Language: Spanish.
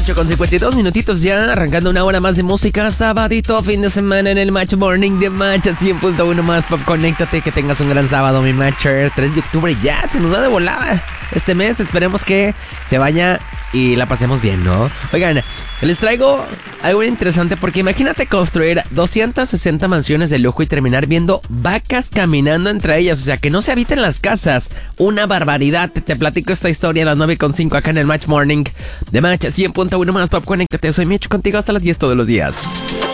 8:52 minutitos ya, arrancando una hora más de música. Sabadito, fin de semana en el Match Morning de Match 100.1 más pop. Conéctate, que tengas un gran sábado, mi Matcher. 3 de octubre ya, se nos da de volada este mes. Esperemos que se vaya y la pasemos bien, ¿no? Oigan, les traigo algo interesante, porque imagínate construir 260 mansiones de lujo y terminar viendo vacas caminando entre ellas. O sea, que no se habiten las casas. Una barbaridad. Te platico esta historia a las 9:05 acá en el Match Morning de Match 100.1 más pop. Conéctate, soy Mitch, contigo hasta las 10 todos los días.